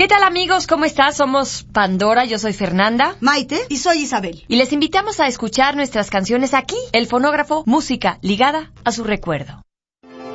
¿Qué tal, amigos? ¿Cómo estás? Somos Pandora, yo soy Fernanda. Maite y soy Isabel. Y les invitamos a escuchar nuestras canciones aquí, El Fonógrafo, música ligada a su recuerdo.